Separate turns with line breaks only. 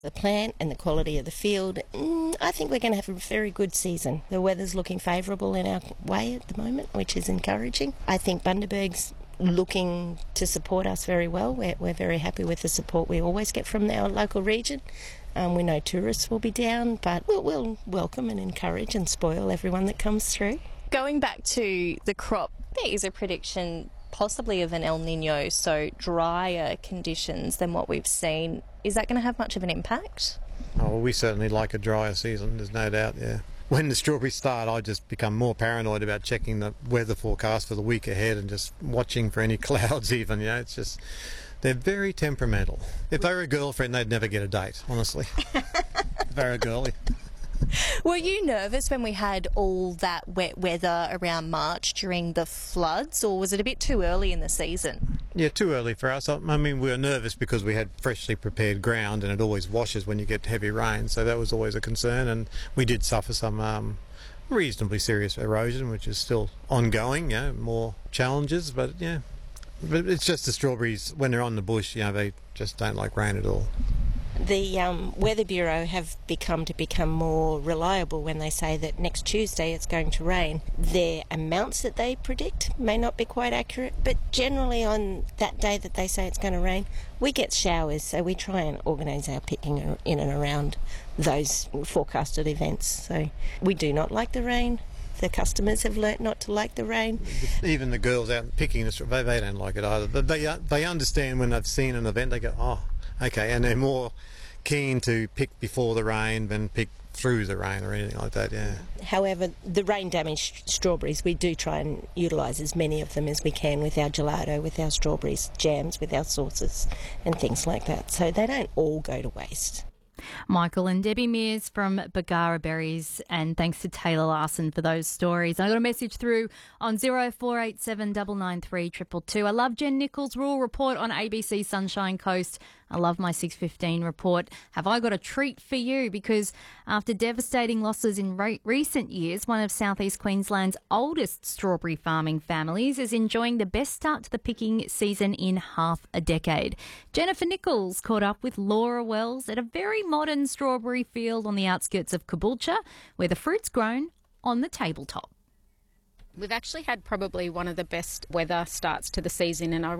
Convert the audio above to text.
the plant and the quality of the field, I think we're going to have a very good season. The weather's looking favourable in our way at the moment, which is encouraging. I think Bundaberg's looking to support us very well. We're very happy with the support we always get from our local region. We know tourists will be down, but we'll welcome and encourage and spoil everyone that comes through.
Going back to the crop, there is a prediction possibly of an El Nino, so drier conditions than what we've seen. Is that going to have much of an impact?
Oh, well, we certainly like a drier season, there's no doubt, yeah. When the strawberries start, I just become more paranoid about checking the weather forecast for the week ahead and just watching for any clouds even, it's just... They're very temperamental. If they were a girlfriend, they'd never get a date, honestly. Very girly.
Were you nervous when we had all that wet weather around March during the floods, or was it a bit too early in the season?
Yeah, too early for us. I mean, we were nervous because we had freshly prepared ground and it always washes when you get heavy rain, so that was always a concern, and we did suffer some reasonably serious erosion, which is still ongoing, more challenges, but But it's just the strawberries, when they're on the bush, they just don't like rain at all.
The Weather Bureau have become more reliable when they say that next Tuesday it's going to rain. Their amounts that they predict may not be quite accurate, but generally on that day that they say it's going to rain, we get showers, so we try and organise our picking in and around those forecasted events. So we do not like the rain. The customers have learnt not to like the rain.
Even the girls out picking the strawberries, they don't like it either. They understand when they've seen an event, they go, oh, okay, and they're more keen to pick before the rain than pick through the rain or anything like that,
However, the rain-damaged strawberries, we do try and utilise as many of them as we can with our gelato, with our strawberries, jams, with our sauces and things like that. So they don't all go to waste.
Michael and Debbie Mears from Bagara Berries, and thanks to Taylor Larson for those stories. I got a message through on 0487 993 222. I love Jen Nichols' rural report on ABC Sunshine Coast. I love my 6:15 report. Have I got a treat for you? Because after devastating losses in recent years, one of southeast Queensland's oldest strawberry farming families is enjoying the best start to the picking season in half a decade. Jennifer Nichols caught up with Laura Wells at a very modern strawberry field on the outskirts of Caboolture, where the fruit's grown on the tabletop.
We've actually had probably one of the best weather starts to the season, and I